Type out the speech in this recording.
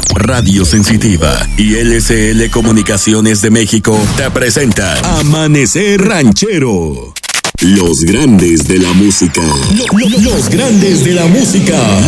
Radio Sensitiva y LCL Comunicaciones de México te presenta Amanecer Ranchero. Los grandes de la música. Los grandes de la música